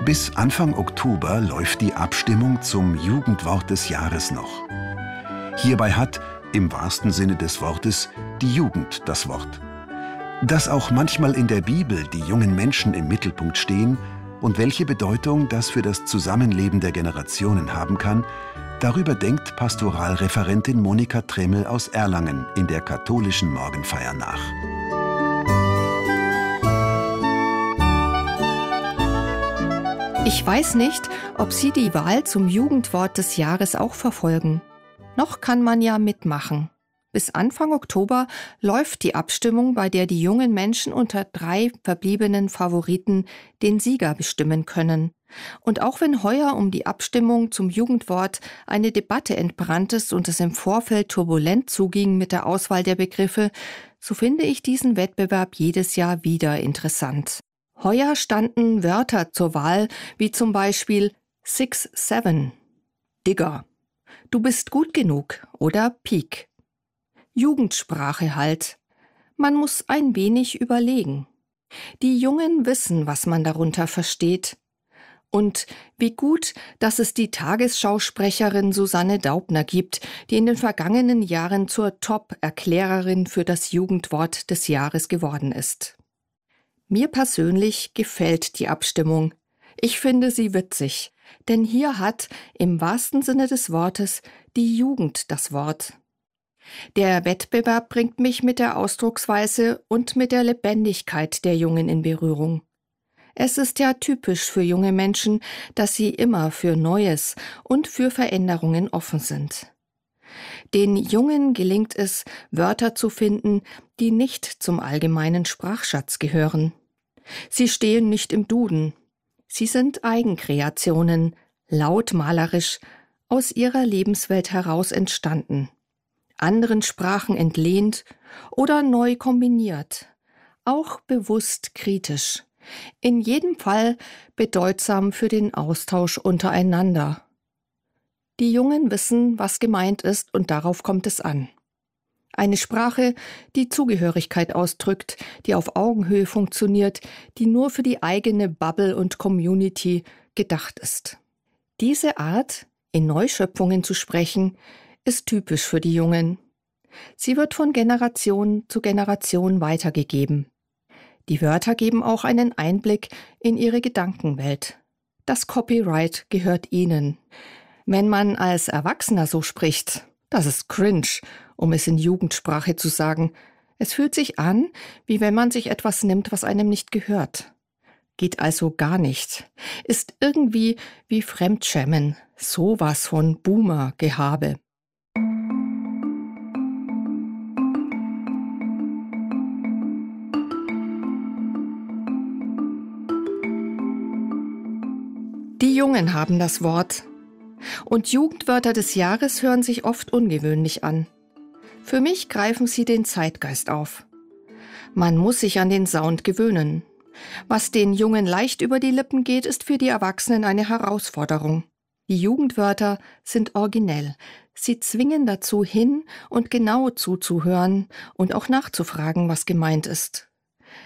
Bis Anfang Oktober läuft die Abstimmung zum Jugendwort des Jahres noch. Hierbei hat, im wahrsten Sinne des Wortes, die Jugend das Wort. Dass auch manchmal in der Bibel die jungen Menschen im Mittelpunkt stehen und welche Bedeutung das für das Zusammenleben der Generationen haben kann, darüber denkt Pastoralreferentin Monika Tremmel aus Erlangen in der katholischen Morgenfeier nach. Ich weiß nicht, ob Sie die Wahl zum Jugendwort des Jahres auch verfolgen. Noch kann man ja mitmachen. Bis Anfang Oktober läuft die Abstimmung, bei der die jungen Menschen unter 3 verbliebenen Favoriten den Sieger bestimmen können. Und auch wenn heuer um die Abstimmung zum Jugendwort eine Debatte entbrannt ist und es im Vorfeld turbulent zuging mit der Auswahl der Begriffe, so finde ich diesen Wettbewerb jedes Jahr wieder interessant. Heuer standen Wörter zur Wahl, wie zum Beispiel 6'7", Digger, du bist gut genug oder Peak. Jugendsprache halt. Man muss ein wenig überlegen. Die Jungen wissen, was man darunter versteht. Und wie gut, dass es die Tagesschausprecherin Susanne Daubner gibt, die in den vergangenen Jahren zur Top-Erklärerin für das Jugendwort des Jahres geworden ist. Mir persönlich gefällt die Abstimmung. Ich finde sie witzig, denn hier hat, im wahrsten Sinne des Wortes, die Jugend das Wort. Der Wettbewerb bringt mich mit der Ausdrucksweise und mit der Lebendigkeit der Jungen in Berührung. Es ist ja typisch für junge Menschen, dass sie immer für Neues und für Veränderungen offen sind. Den Jungen gelingt es, Wörter zu finden, die nicht zum allgemeinen Sprachschatz gehören. Sie stehen nicht im Duden. Sie sind Eigenkreationen, lautmalerisch, aus ihrer Lebenswelt heraus entstanden, anderen Sprachen entlehnt oder neu kombiniert, auch bewusst kritisch. In jedem Fall bedeutsam für den Austausch untereinander. Die Jungen wissen, was gemeint ist, und darauf kommt es an. Eine Sprache, die Zugehörigkeit ausdrückt, die auf Augenhöhe funktioniert, die nur für die eigene Bubble und Community gedacht ist. Diese Art, in Neuschöpfungen zu sprechen, ist typisch für die Jungen. Sie wird von Generation zu Generation weitergegeben. Die Wörter geben auch einen Einblick in ihre Gedankenwelt. Das Copyright gehört ihnen. Wenn man als Erwachsener so spricht, das ist cringe, um es in Jugendsprache zu sagen. Es fühlt sich an, wie wenn man sich etwas nimmt, was einem nicht gehört. Geht also gar nicht. Ist irgendwie wie Fremdschämen, sowas von Boomer-Gehabe. Die Jungen haben das Wort. Und Jugendwörter des Jahres hören sich oft ungewöhnlich an. Für mich greifen sie den Zeitgeist auf. Man muss sich an den Sound gewöhnen. Was den Jungen leicht über die Lippen geht, ist für die Erwachsenen eine Herausforderung. Die Jugendwörter sind originell. Sie zwingen dazu, hin und genau zuzuhören und auch nachzufragen, was gemeint ist.